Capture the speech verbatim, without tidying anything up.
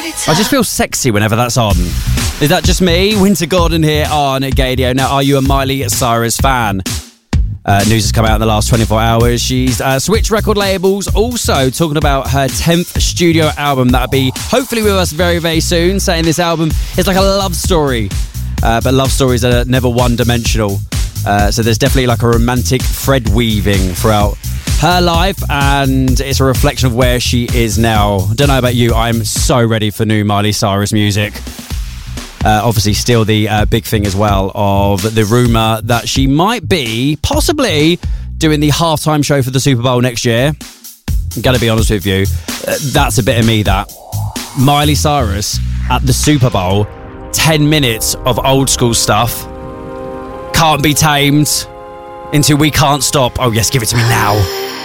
I just feel sexy whenever that's on. Is that just me? Winter Gordon here on Gadio. Now, are you a Miley Cyrus fan? Uh, news has come out in the last twenty-four hours. She's uh, switched record labels. Also talking about her tenth studio album that'll be hopefully with us very, very soon. Saying this album is like a love story. Uh, but love stories are never one-dimensional. Uh, so there's definitely like a romantic thread weaving throughout her life, and it's a reflection of where she is now. Don't know about you, I'm so ready for new Miley Cyrus music. Uh, obviously still the uh, big thing as well of the rumour that she might be possibly doing the halftime show for the Super Bowl next year. I'm going to be honest with you, uh, that's a bit of me, that. Miley Cyrus at the Super Bowl, ten minutes of old school stuff. Can't be tamed into We Can't Stop. Oh yes, give it to me now.